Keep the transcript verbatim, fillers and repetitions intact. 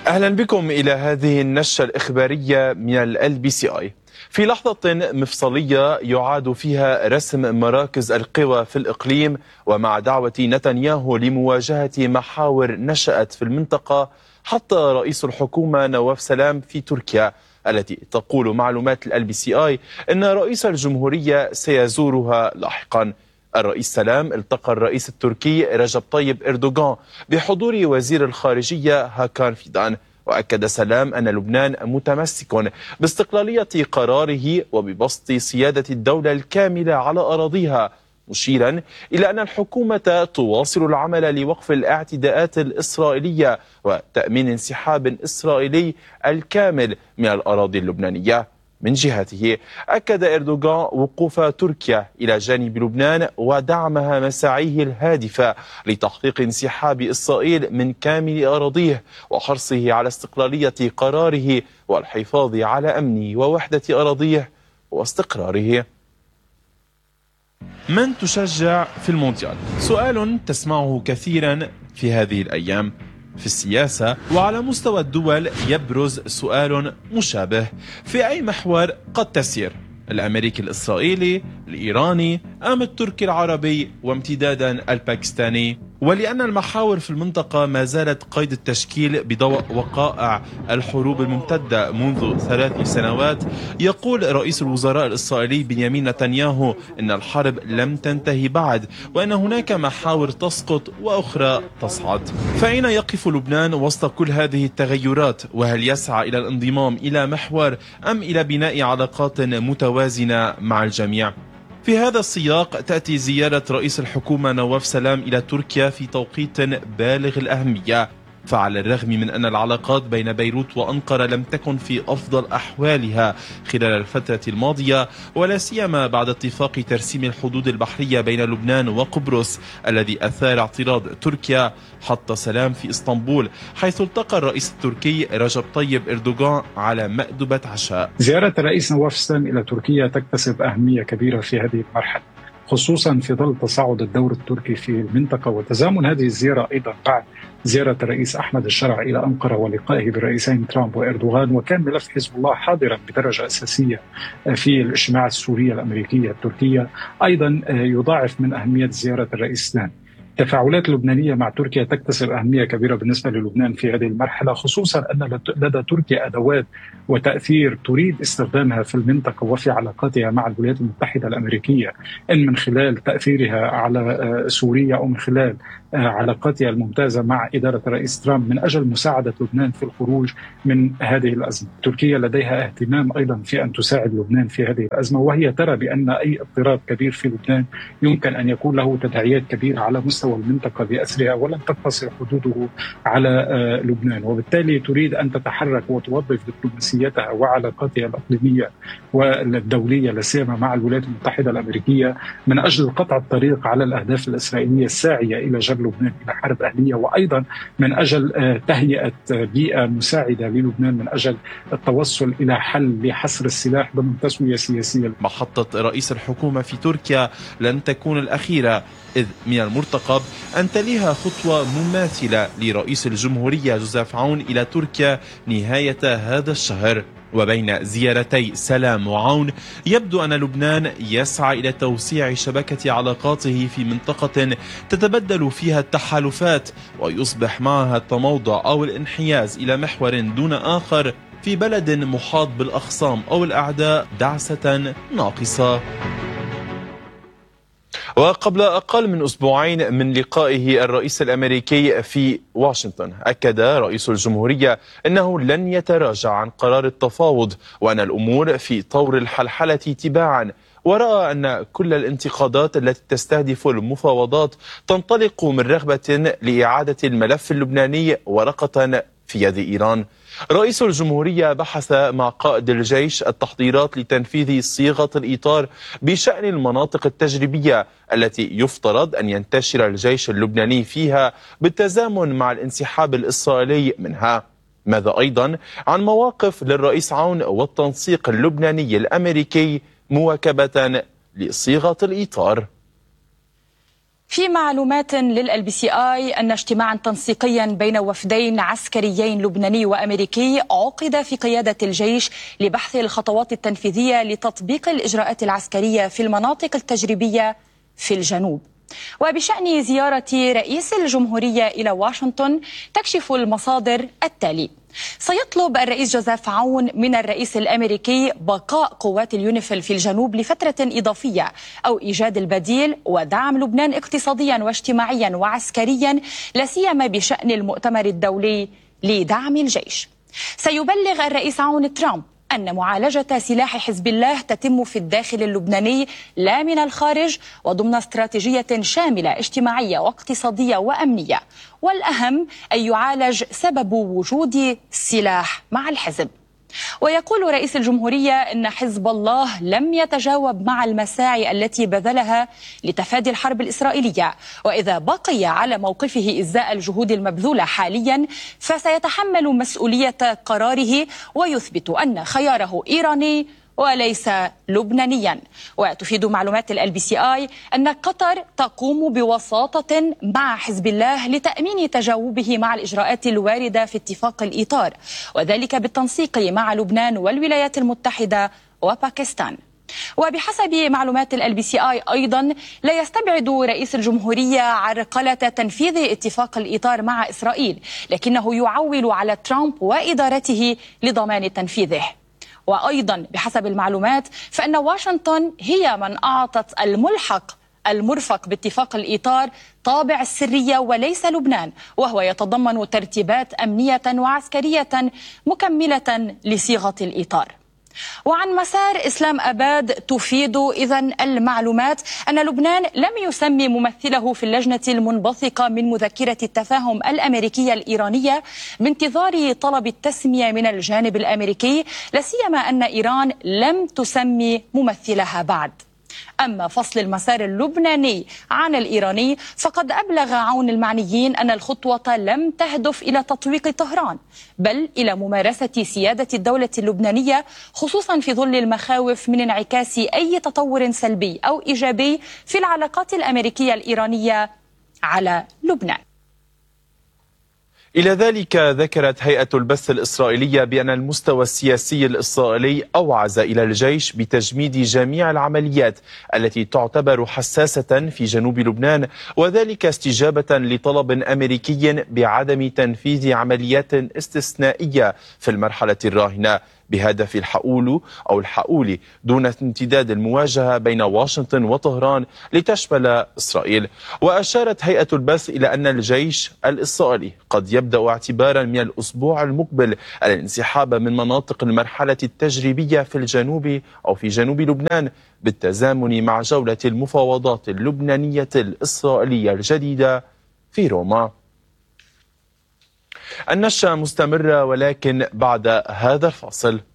أهلا بكم إلى هذه النشرة الإخبارية من ال بي سي آي. في لحظة مفصلية يعاد فيها رسم مراكز القوى في الإقليم، ومع دعوة نتنياهو لمواجهة محاور نشأت في المنطقة، حتى رئيس الحكومة نواف سلام في تركيا، التي تقول معلومات ال بي سي آي أن رئيس الجمهورية سيزورها لاحقا. الرئيس سلام التقى الرئيس التركي رجب طيب إردوغان بحضور وزير الخارجية هاكان فيدان. وأكد سلام أن لبنان متمسك باستقلالية قراره وببسط سيادة الدولة الكاملة على أراضيها، مشيرا إلى أن الحكومة تواصل العمل لوقف الاعتداءات الإسرائيلية وتأمين انسحاب إسرائيلي الكامل من الأراضي اللبنانية. من جهته أكد إردوغان وقوف تركيا إلى جانب لبنان ودعمها مساعيه الهادفة لتحقيق انسحاب إسرائيل من كامل أراضيه وحرصه على استقلالية قراره والحفاظ على أمن ووحدة أراضيه واستقراره. من تشجع في المونديال؟ سؤال تسمعه كثيرا في هذه الأيام. في السياسة وعلى مستوى الدول يبرز سؤال مشابه: في أي محور قد تسير؟ الأمريكي الإسرائيلي، الإيراني، أم التركي العربي وامتدادا الباكستاني؟ ولأن المحاور في المنطقة ما زالت قيد التشكيل بضوء وقائع الحروب الممتدة منذ ثلاث سنوات، يقول رئيس الوزراء الإسرائيلي بنيامين نتنياهو إن الحرب لم تنتهي بعد، وأن هناك محاور تسقط وأخرى تصعد. فأين يقف لبنان وسط كل هذه التغيرات؟ وهل يسعى إلى الانضمام إلى محور أم إلى بناء علاقات متوازنة مع الجميع؟ في هذا السياق تأتي زيارة رئيس الحكومة نواف سلام إلى تركيا في توقيت بالغ الأهمية، فعلى الرغم من أن العلاقات بين بيروت وأنقرة لم تكن في أفضل أحوالها خلال الفترة الماضية، ولا سيما بعد اتفاق ترسيم الحدود البحرية بين لبنان وقبرص الذي أثار اعتراض تركيا، حط سلام في اسطنبول حيث التقى الرئيس التركي رجب طيب إردوغان على مأدبة عشاء. زيارة الرئيس نواف سلام إلى تركيا تكتسب أهمية كبيرة في هذه المرحلة، خصوصا في ظل تصاعد الدور التركي في المنطقة وتزامن هذه الزيارة أيضا بعد زيارة الرئيس أحمد الشرع إلى أنقرة ولقائه بالرئيسين ترامب وإردوغان. وكان ملف حزب الله حاضرا بدرجة أساسية في الاجتماعات السورية الأمريكية التركية، أيضا يضاعف من أهمية زيارة الرئيس سلام. التفاعلات اللبنانية مع تركيا تكتسب أهمية كبيرة بالنسبة للبنان في هذه المرحلة، خصوصا أن لدى تركيا أدوات وتأثير تريد استخدامها في المنطقة وفي علاقاتها مع الولايات المتحدة الأمريكية، إن من خلال تأثيرها على سوريا أو من خلال علاقاتها الممتازة مع إدارة الرئيس ترامب من أجل مساعدة لبنان في الخروج من هذه الأزمة. تركيا لديها اهتمام أيضا في أن تساعد لبنان في هذه الأزمة، وهي ترى بأن أي اضطراب كبير في لبنان يمكن أن يكون له تداعيات كبيرة على مستوى المنطقة بأسرها ولن تقتصر حدوده على لبنان، وبالتالي تريد أن تتحرك وتوظف دبلوماسيتها وعلاقاتها الإقليمية والدولية لاسيما مع الولايات المتحدة الأمريكية من أجل قطع الطريق على الأهداف الإسرائيلية الساعية إلى جر لبنان إلى حرب أهلية، وأيضا من أجل تهيئة بيئة مساعدة للبنان من أجل التوصل إلى حل لحصر السلاح ضمن تسوية سياسية. محطة رئيس الحكومة في تركيا لن تكون الأخيرة، إذ من المرتقب أن تليها خطوة مماثلة لرئيس الجمهورية جوزيف عون إلى تركيا نهاية هذا الشهر. وبين زيارتي سلام وعون يبدو أن لبنان يسعى إلى توسيع شبكة علاقاته في منطقة تتبدل فيها التحالفات ويصبح معها التموضع أو الانحياز إلى محور دون آخر في بلد محاط بالأخصام أو الأعداء دعسة ناقصة. وقبل أقل من أسبوعين من لقائه الرئيس الأمريكي في واشنطن، أكد رئيس الجمهورية أنه لن يتراجع عن قرار التفاوض وأن الأمور في طور الحلحلة تباعا، ورأى أن كل الانتقادات التي تستهدف المفاوضات تنطلق من رغبة لإعادة الملف اللبناني ورقة في يد إيران. رئيس الجمهورية بحث مع قائد الجيش التحضيرات لتنفيذ صيغة الإطار بشأن المناطق التجريبية التي يفترض أن ينتشر الجيش اللبناني فيها بالتزامن مع الانسحاب الإسرائيلي منها. ماذا أيضا عن مواقف للرئيس عون والتنسيق اللبناني الأمريكي مواكبة لصيغة الإطار؟ في معلومات لل بي سي آي أن اجتماعا تنسيقيا بين وفدين عسكريين لبناني وأمريكي عقد في قيادة الجيش لبحث الخطوات التنفيذية لتطبيق الإجراءات العسكرية في المناطق التجريبية في الجنوب. وبشأن زيارة رئيس الجمهورية إلى واشنطن تكشف المصادر التالي: سيطلب الرئيس جوزيف عون من الرئيس الأمريكي بقاء قوات اليونيفيل في الجنوب لفترة إضافية أو إيجاد البديل ودعم لبنان اقتصاديا واجتماعيا وعسكريا، لا سيما بشأن المؤتمر الدولي لدعم الجيش. سيبلغ الرئيس عون ترامب أن معالجة سلاح حزب الله تتم في الداخل اللبناني لا من الخارج، وضمن استراتيجية شاملة اجتماعية واقتصادية وأمنية، والأهم أن يعالج سبب وجود السلاح مع الحزب. ويقول رئيس الجمهورية أن حزب الله لم يتجاوب مع المساعي التي بذلها لتفادي الحرب الإسرائيلية، وإذا بقي على موقفه إزاء الجهود المبذولة حاليا فسيتحمل مسؤولية قراره ويثبت أن خياره إيراني وليس لبنانيا. وتفيد معلومات ال بي سي آي أن قطر تقوم بوساطة مع حزب الله لتأمين تجاوبه مع الإجراءات الواردة في اتفاق الإطار، وذلك بالتنسيق مع لبنان والولايات المتحدة وباكستان. وبحسب معلومات ال بي سي آي أيضا لا يستبعد رئيس الجمهورية عرقلة تنفيذ اتفاق الإطار مع إسرائيل، لكنه يعول على ترامب وإدارته لضمان تنفيذه. وأيضا بحسب المعلومات فإن واشنطن هي من أعطت الملحق المرفق باتفاق الإطار طابع السرية وليس لبنان، وهو يتضمن ترتيبات أمنية وعسكرية مكملة لصيغة الإطار. وعن مسار إسلام أباد تفيد إذن المعلومات أن لبنان لم يسمي ممثله في اللجنة المنبثقة من مذكرة التفاهم الأمريكية الإيرانية بانتظار طلب التسمية من الجانب الأمريكي، لا سيما أن إيران لم تسمي ممثلها بعد. أما فصل المسار اللبناني عن الإيراني فقد أبلغ عون المعنيين أن الخطوة لم تهدف إلى تطويق طهران، بل إلى ممارسة سيادة الدولة اللبنانية، خصوصا في ظل المخاوف من انعكاس أي تطور سلبي أو إيجابي في العلاقات الأمريكية الإيرانية على لبنان. إلى ذلك ذكرت هيئة البث الإسرائيلية بأن المستوى السياسي الإسرائيلي أوعز إلى الجيش بتجميد جميع العمليات التي تعتبر حساسة في جنوب لبنان، وذلك استجابة لطلب أمريكي بعدم تنفيذ عمليات استثنائية في المرحلة الراهنة بهدف الحؤول أو الحؤول دون امتداد المواجهة بين واشنطن وطهران لتشمل إسرائيل. وأشارت هيئة البث إلى أن الجيش الإسرائيلي قد يبدأ اعتبارا من الأسبوع المقبل الانسحاب من مناطق المرحلة التجريبية في الجنوب أو في جنوب لبنان، بالتزامن مع جولة المفاوضات اللبنانية الإسرائيلية الجديدة في روما. النشرة مستمرة ولكن بعد هذا الفاصل.